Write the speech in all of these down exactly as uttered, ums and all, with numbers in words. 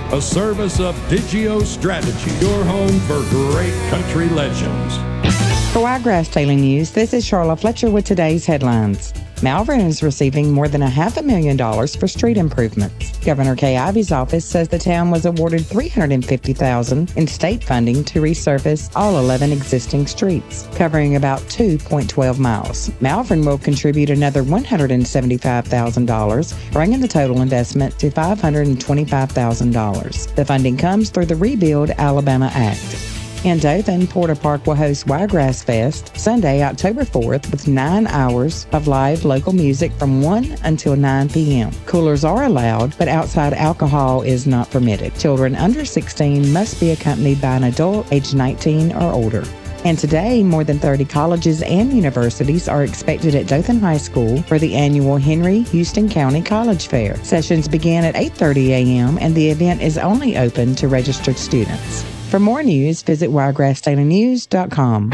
a service of Digio Strategy, your home for great country legends. For Wiregrass Daily News, this is Charlotte Fletcher with today's headlines. Malvern is receiving more than a half a million dollars for street improvements. Governor Kay Ivey's office says the town was awarded three hundred fifty thousand dollars in state funding to resurface all eleven existing streets, covering about two point one two miles. Malvern will contribute another one hundred seventy-five thousand dollars, bringing the total investment to five hundred twenty-five thousand dollars. The funding comes through the Rebuild Alabama Act. In Dothan, Porter Park will host Wiregrass Fest Sunday, October fourth, with nine hours of live local music from one until nine p.m. Coolers are allowed, but outside alcohol is not permitted. Children under sixteen must be accompanied by an adult age nineteen or older. And today, more than thirty colleges and universities are expected at Dothan High School for the annual Henry Houston County College Fair. Sessions begin at eight thirty a.m. and the event is only open to registered students. For more news, visit wiregrass daily news dot com.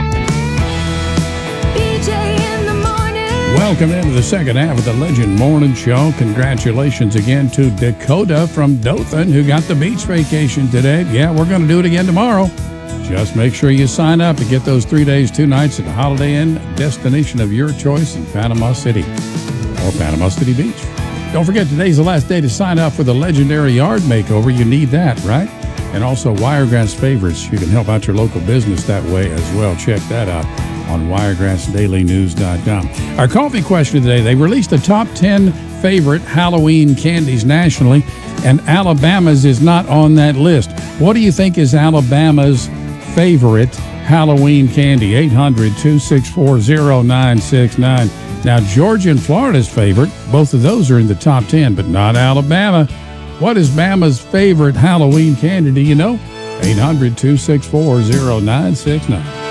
Welcome into the second half of the Legend Morning Show. Congratulations again to Dakota from Dothan, who got the beach vacation today. Yeah, we're going to do it again tomorrow. Just make sure you sign up and get those three days, two nights at the Holiday Inn destination of your choice in Panama City or Panama City Beach. Don't forget, today's the last day to sign up for the legendary yard makeover. You need that, right? And also Wiregrass Favorites. You can help out your local business that way as well. Check that out on wiregrass daily news dot com. Our coffee question today, they released the top ten favorite Halloween candies nationally, and Alabama's is not on that list. What do you think is Alabama's favorite Halloween candy? eight hundred, two six four, zero nine six nine. Now, Georgia and Florida's favorite, both of those are in the top ten, but not Alabama. What is Bama's favorite Halloween candy? Do you know? eight hundred, two six four, zero nine six nine.